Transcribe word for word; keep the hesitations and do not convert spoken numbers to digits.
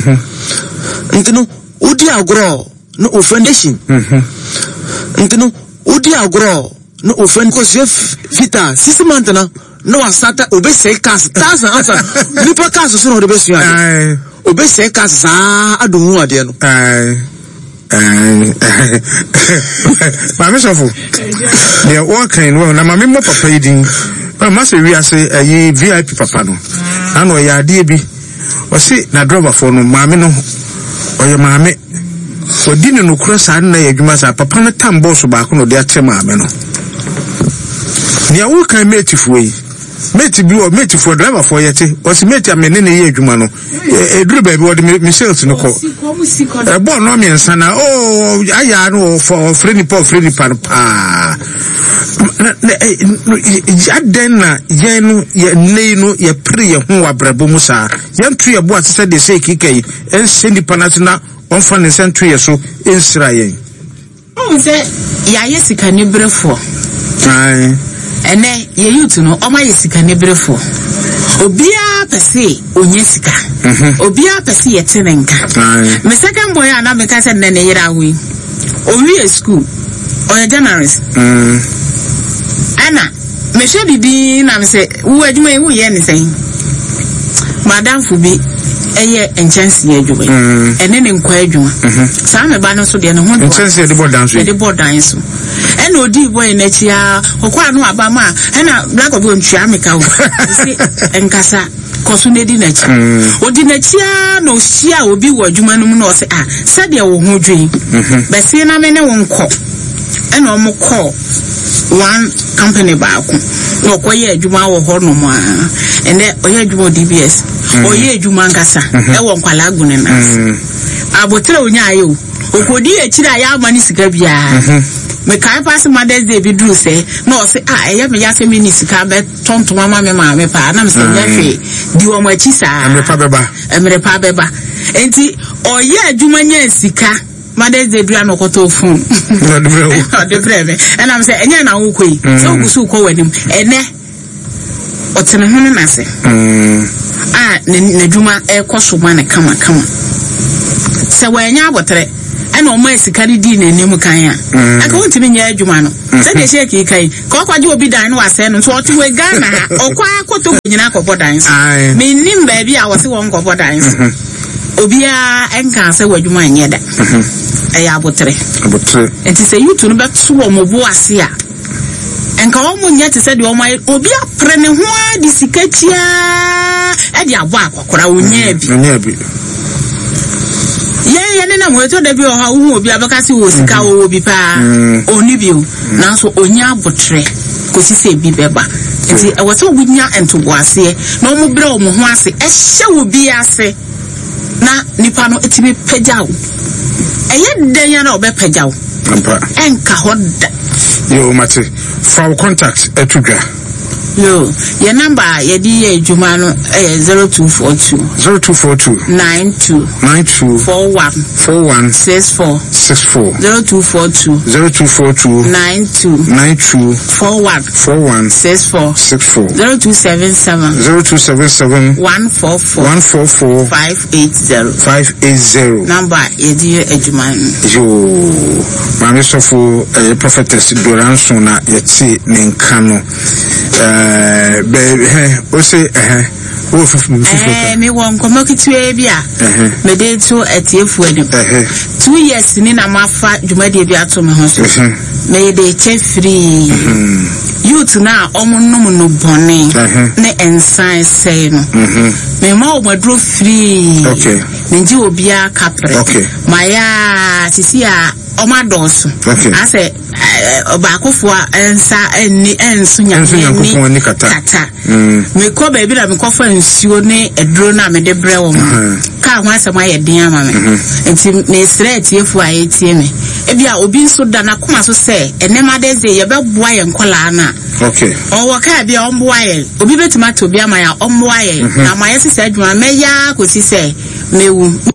Ntino udi agro no offendation. Ntino udi agro no offend ko fita six months na no asata obese cast thousand answer nipa cast so no de besu ade obese cast sa adunwu ade no eh eh mama sofu de wo kan wo na mama mo papa yidin mama se wi ase ayi V I P papa no na no ya ade bi o si na driver for no mama no o ye mama odi ne no kura sa na ya adwuma sa papa no tam boss ba ko no de ache mama no ni awu kan mate fuyi mate bi o mate for driver for yete o si mate amene ne ye adwuma no e duru ba bi o de me sales no ko e bo no me nsa na o aya no for free pa free pa pa aden na ye no ye nei no ye pre ye ho wabrabo mu sa ye ntu ye bo asese de sei kikai en sendi panasina on fa ne sentu ye so ensira ye o se ya ye sika ne brefo ai ene ye youth no o ma ye sika ne brefo obia pese onye sika obia pese ye tenenka me second boy ana me ka se ne ne yira wi o wi school o ye journalist mm ana me hwe bibi na me se wo adwuma e wo ye ne sen madam fubi eye enchansi adwuma ene ne nkwa adwuma sa me ba no so de ne ho do enchansi de bodan so de bodan so ene odi boy na chia okwa no aba ma ena black of ntwa me ka wo si enkasa koso ne di na chi odi na chia no hia obi wo adwuma no mu na o se ah sade wo ho dwen be se na me ne wo nko ena o mo call one company baako no koye adwuma wo ho no mo a ene oye adwuma D B S oye adwuma nkasa e wo nkwala agune na abotre onya ayo okodi ekira ya amani sika bia me kai pass Mother's Day bi dru se no se ah eye me ya se mi ni sika be tonto mama me ma me pa na me se nyafe di wo machi sa emre pa beba emre pa beba enti oye adwuma nya sika Mother's Day dru anokoto fun no de brewo de breve and am say enya na wo koi so gusu ko wanim ene otene ho na se mm ah na dwuma e koso ma na kama kama se wanya abotre ena o ma sika ni di na enim kan a aka wontimi nya adwuma no se de sheki kai ko kwaje obi dan no ase no so otu we Ghana ha okwa akoto nyina akobọ dan so me nim ba bi a wo se won kobọ dan so obia enka se wadwuma anya da e ya abotre abotre enti se yutu no beto wo mo bo ase a enka wo mo nya te se de wo mai obia pre ne ho a di sikachia e di abo akokora onya bi onya bi ye ye ne na mo to da bi o ha wo obi abaka se wo sika wo obi pa oni bi o na so onya abotre ko si se bi beba enti e wo se obi nya ento bo ase na o mo bre o mo ho ase e hye wo bi ase na nipa no etibi pejaw eye den ya na obepejaw ampa enka hoda yo mate for contact etudwa yo your number ye di ye adwuma no eh zero two four two zero two four two nine two nine two four one four one six four six four zero two four two zero two four two nine two nine two four one four one six four six four zero two seven seven zero two seven seven one four four one four four five eight zero five eight zero number ye di ye adwuma yo mami sofo eh prophetess Doranso na yeti ne nka no eh be eh o se eh o fufu fufu eh me won komo kitwe bia me dey to etiefu anim two years ni na mafa dwumade bia to me ho so me dey che free youth na omunum no bone ne ensan sei no me ma o madro free okay me nji obia kapre okay maya sisi a omadoso ase obakofo ensa enni ensunya ni kata kata me ko ba bi na me ko fa nsuo ne eduro na me de bre wo ka ho asema ye den ama me enti me straight efu a etie me e bia obi nso da na koma so se enema de ze ye be boa ye nkola na okay o wo ka bia on boa ye obi betima to bia ma ya on boa ye na ma ye sese adwuma me ya ko si se mewu